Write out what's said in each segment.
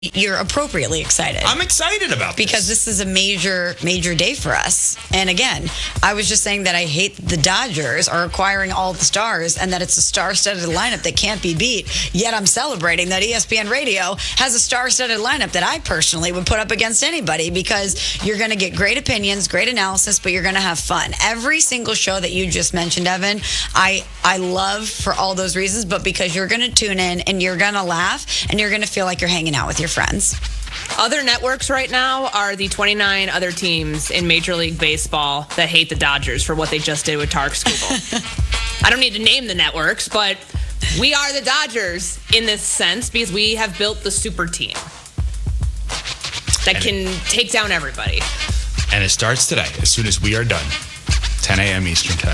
you're appropriately excited. I'm excited about this. Because this is a major day for us. And again, I was just saying that I hate the Dodgers are acquiring all the stars and that it's a star-studded lineup that can't be beat. Yet I'm celebrating that ESPN Radio has a star-studded lineup that I personally would put up against anybody, because you're going to get great opinions, great analysis, but you're going to have fun. Every single show that you just mentioned, Evan, I love for all those reasons, but because you're going to tune in and you're going to laugh and you're going to feel like you're hanging out with your friends. Other networks right now are the 29 other teams in Major League Baseball that hate the Dodgers for what they just did with Tarek Skubal. I don't need to name the networks, but we are the Dodgers in this sense because we have built the super team that can take down everybody. And it starts today, as soon as we are done. 10 a.m. Eastern Time.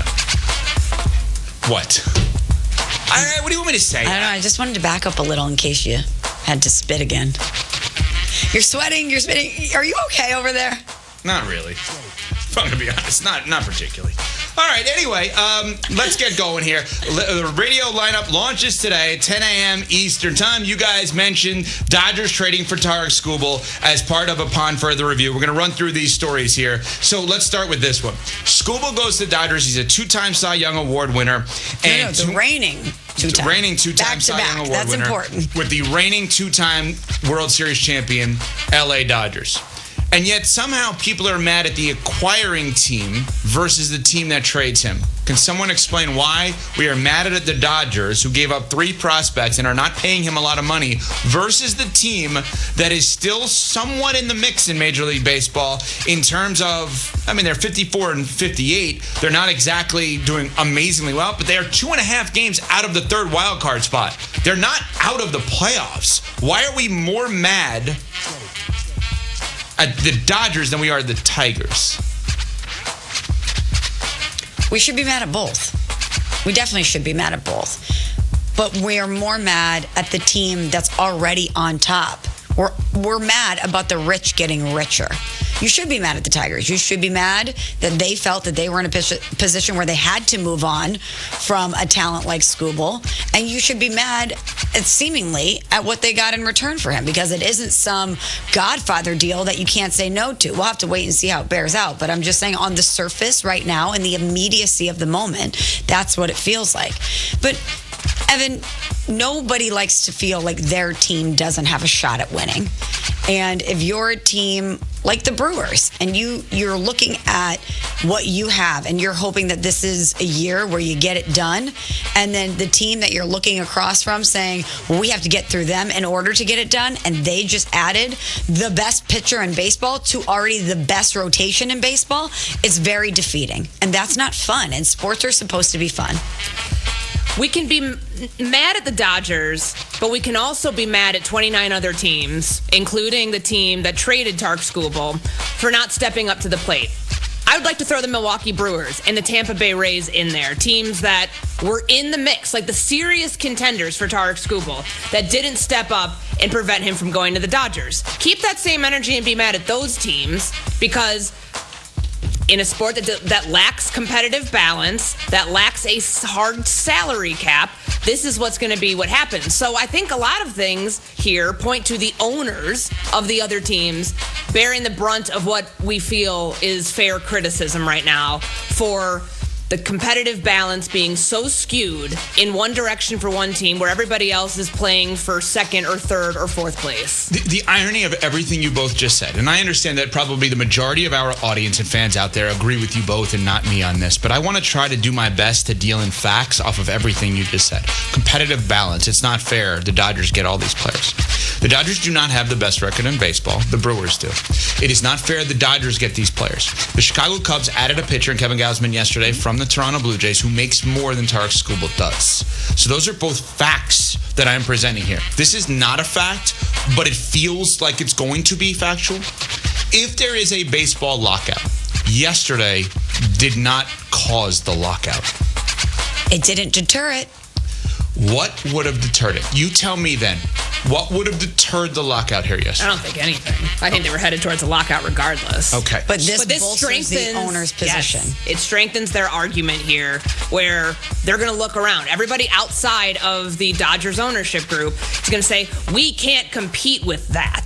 What? What do you want me to say? I don't know. I just wanted to back up a little in case you had to spit again. You're sweating. You're spitting. Are you okay over there? Not really. If I'm going to be honest, not particularly. All right, anyway, let's get going here. The radio lineup launches today at 10 a.m. Eastern Time. You guys mentioned Dodgers trading for Tarek Skubal as part of Upon Further Review. We're going to run through these stories here. So let's start with this one. Skubal goes to Dodgers. He's a two-time Cy Young Award winner. And the reigning two-time Cy Young Award That's winner. Important. With the reigning two-time World Series champion, LA Dodgers. And yet somehow people are mad at the acquiring team versus the team that trades him. Can someone explain why we are mad at the Dodgers, who gave up 3 prospects and are not paying him a lot of money, versus the team that is still somewhat in the mix in Major League Baseball in terms of, they're 54 and 58. They're not exactly doing amazingly well, but they are 2.5 games out of the third wild card spot. They're not out of the playoffs. Why are we more mad at the Dodgers than we are the Tigers? We should be mad at both. We definitely should be mad at both. But we're more mad at the team that's already on top. We're mad about the rich getting richer. You should be mad at the Tigers. You should be mad that they felt that they were in a position where they had to move on from a talent like Skubal. And you should be mad seemingly at what they got in return for him, because it isn't some Godfather deal that you can't say no to. We'll have to wait and see how it bears out. But I'm just saying, on the surface right now, in the immediacy of the moment, that's what it feels like. But Evan, nobody likes to feel like their team doesn't have a shot at winning. And if you're a team like the Brewers and you're looking at what you have and you're hoping that this is a year where you get it done, and then the team that you're looking across from saying, well, we have to get through them in order to get it done, and they just added the best pitcher in baseball to already the best rotation in baseball, it's very defeating. And that's not fun. And sports are supposed to be fun. We can be mad at the Dodgers, but we can also be mad at 29 other teams, including the team that traded Tarek Skubal, for not stepping up to the plate. I would like to throw the Milwaukee Brewers and the Tampa Bay Rays in there, teams that were in the mix, like the serious contenders for Tarek Skubal, that didn't step up and prevent him from going to the Dodgers. Keep that same energy and be mad at those teams, because in a sport that lacks competitive balance, that lacks a hard salary cap, this is what's going to be what happens. So I think a lot of things here point to the owners of the other teams bearing the brunt of what we feel is fair criticism right now for the competitive balance being so skewed in one direction for one team where everybody else is playing for second or third or fourth place. The irony of everything you both just said, and I understand that probably the majority of our audience and fans out there agree with you both and not me on this, but I want to try to do my best to deal in facts off of everything you just said. Competitive balance. It's not fair the Dodgers get all these players. The Dodgers do not have the best record in baseball. The Brewers do. It is not fair the Dodgers get these players. The Chicago Cubs added a pitcher in Kevin Gausman yesterday from the Toronto Blue Jays who makes more than Tarek Skubal does. So those are both facts that I'm presenting here. This is not a fact, but it feels like it's going to be factual. If there is a baseball lockout, yesterday did not cause the lockout. It didn't deter it. What would have deterred it? You tell me then. What would have deterred the lockout here I yesterday? don't think anything. I think they were headed towards a lockout regardless. Okay. But this bolsters the owner's position. Yes, it strengthens their argument here where they're going to look around. Everybody outside of the Dodgers ownership group is going to say, we can't compete with that.